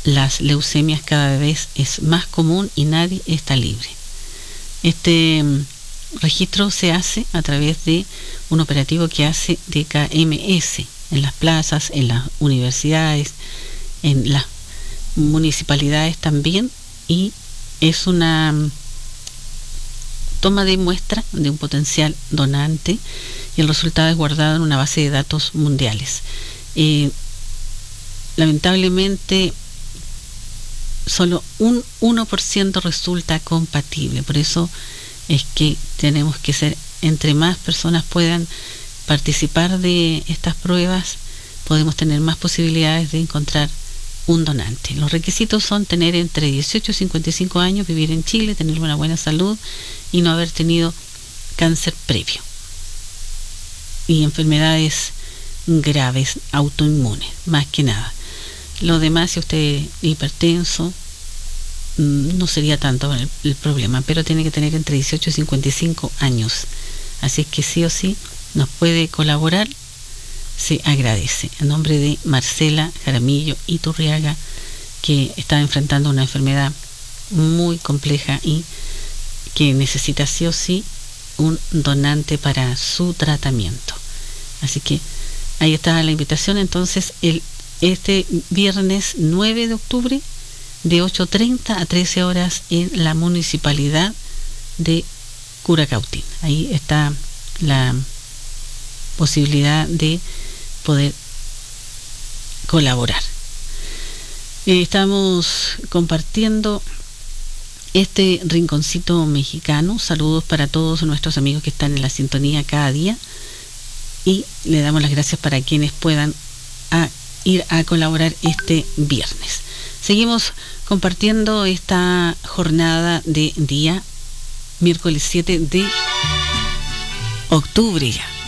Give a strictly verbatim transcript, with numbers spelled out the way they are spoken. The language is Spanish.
las leucemias cada vez es más común y nadie está libre. Este registro se hace a través de un operativo que hace D K M S en las plazas, en las universidades, en las municipalidades también, y es una toma de muestra de un potencial donante y el resultado es guardado en una base de datos mundiales. Eh, lamentablemente solo un uno por ciento resulta compatible, por eso es que tenemos que ser, entre más personas puedan participar de estas pruebas, podemos tener más posibilidades de encontrar un donante. Los requisitos son tener entre dieciocho y cincuenta y cinco años, vivir en Chile, tener una buena salud y no haber tenido cáncer previo y enfermedades graves autoinmunes, más que nada. Lo demás, si usted es hipertenso, no sería tanto el, el problema, pero tiene que tener entre dieciocho y cincuenta y cinco años. Así es que sí o sí nos puede colaborar, se agradece. En nombre de Marcela Jaramillo Iturriaga, que está enfrentando una enfermedad muy compleja y que necesita sí o sí un donante para su tratamiento. Así que ahí está la invitación. Entonces, el, este viernes nueve de octubre, de ocho treinta a trece horas, en la municipalidad de Curacautín. Ahí está la posibilidad de poder colaborar. Eh, estamos compartiendo este rinconcito mexicano. Saludos para todos nuestros amigos que están en la sintonía cada día, y le damos las gracias para quienes puedan a ir a colaborar este viernes. Seguimos compartiendo esta jornada de día miércoles siete de octubre ya.